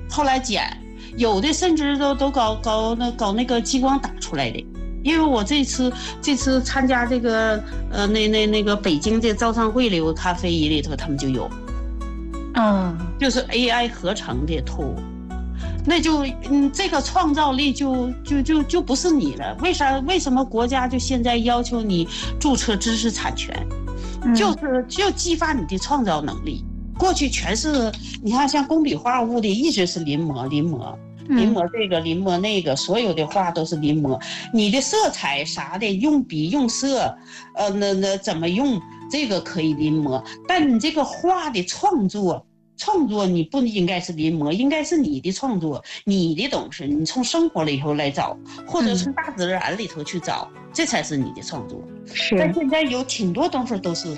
后来剪，有的甚至都搞那个激光打出来的。因为我这次参加这个那个北京这招商会里，我看非遗里头他们就有，就是 AI 合成的图，那就这个创造力就不是你了。为什么国家就现在要求你注册知识产权？就激发你的创造能力。过去全是你看像工笔画物的一直是临摹这个临摹那个，所有的画都是临摹。你的色彩啥的，用笔用色，那怎么用这个可以临摹，但你这个画的创作你不应该是临摹，应该是你的创作，你的东西，你从生活里头来找，或者从大自然里头去找，这才是你的创作。 是。 但现在有挺多东西都是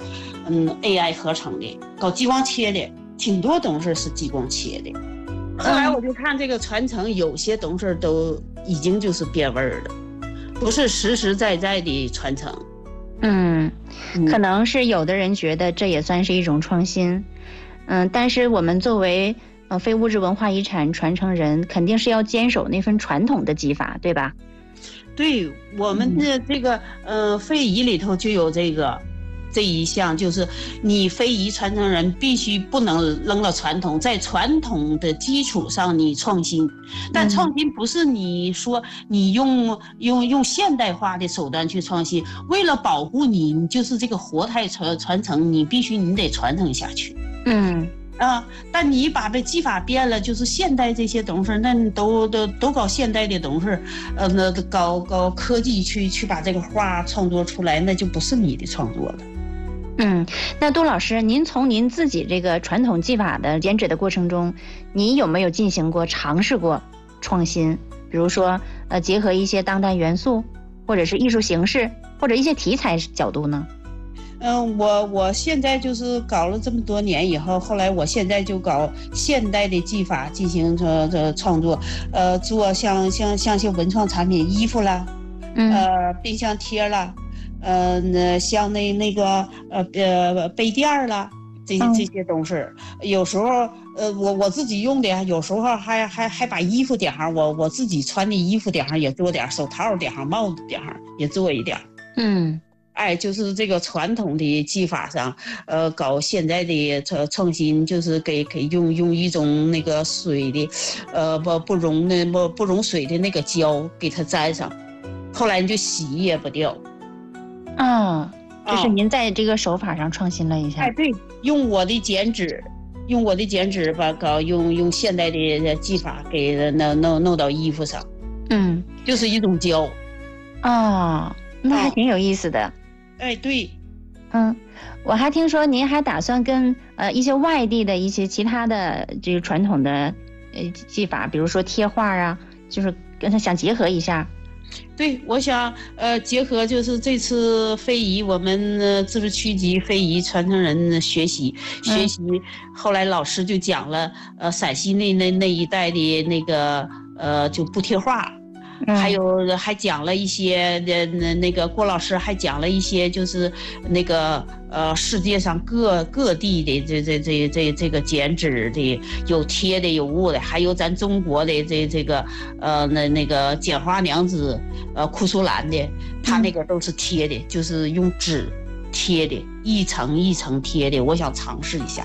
AI 合成的，搞激光切的，挺多东西是激光切的。后来我就看这个传承，有些东西都已经就是变味儿了，不是实实在在的传承。 可能是有的人觉得这也算是一种创新，但是我们作为非物质文化遗产传承人，肯定是要坚守那份传统的技法，对吧？ 对，我们的这个非遗里头就有这一项，就是你非遗传承人必须不能扔了传统，在传统的基础上你创新，但创新不是你说你用现代化的手段去创新，为了保护你就是这个活态传承，你得传承下去。但你把这技法变了，就是现代这些东西，那都搞现代的东西，那搞科技去把这个画创作出来，那就不是你的创作了。 那杜老师，您从您自己这个传统技法的剪纸的过程中，你有没有尝试过创新？比如说结合一些当代元素，或者是艺术形式，或者一些题材角度呢？ 我现在就是搞了这么多年以后，后来我现在就搞现代的技法进行创作，做像些文创产品，衣服啦，冰箱贴啦，像那个杯垫啦，这些东西，有时候我自己用的，有时候还把衣服点上，我自己穿的衣服点上也做点，手套点上，帽子点上也做一点。就是这个传统的技法上，搞现在的创新，就是给用一种那个水的，不溶水的那个胶给它粘上，后来你就洗也不掉。 就是您在这个手法上创新了一下。 对，用我的剪纸把用现代的技法给弄到衣服上。就是一种胶。 那还挺有意思的。 对。 我还听说您还打算跟一些外地的一些其他的这个传统的技法，比如说贴画啊，就是跟它想结合一下。 对，我想结合就是这次非遗，我们自治区级非遗传承人学习，后来老师就讲了陕西那一带的那个就不贴画。还讲了一些那个郭老师还讲了一些，就是那个世界上各地的这个剪纸的，有贴的有物的，还有咱中国的这个那个剪花娘子库苏兰的，他那个都是贴的，就是用纸贴的，一层一层贴的，我想尝试一下。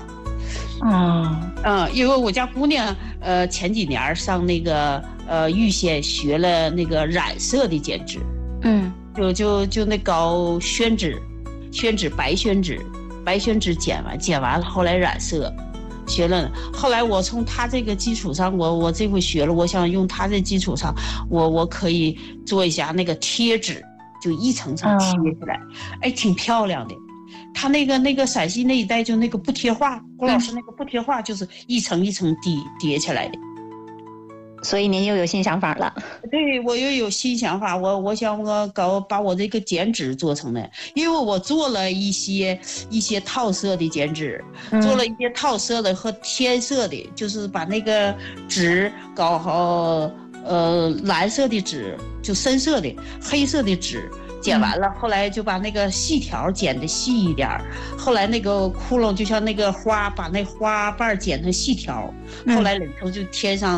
因为我家姑娘前几年上那个玉县学了那个染色的剪纸，就那搞宣纸白宣纸剪完了，后来染色学了，后来我从他这个基础上，我这回学了，我想用他的基础上，我可以做一下那个贴纸，就一层层贴起来，挺漂亮的。他那个陕西那一带就那个不贴画，郭老师那个不贴画就是一层一层叠起来的。 所以您又有新想法了。 对，我又有新想法，我想把我这个剪纸做成的，因为我做了一些套色的剪纸，做了一些套色的和天色的，就是把那个纸搞好，蓝色的纸就深色的，黑色的纸剪完了，后来就把那个细条剪得细一点，后来那个窟窿就像那个花，把那花瓣剪成细条，后来里头就添上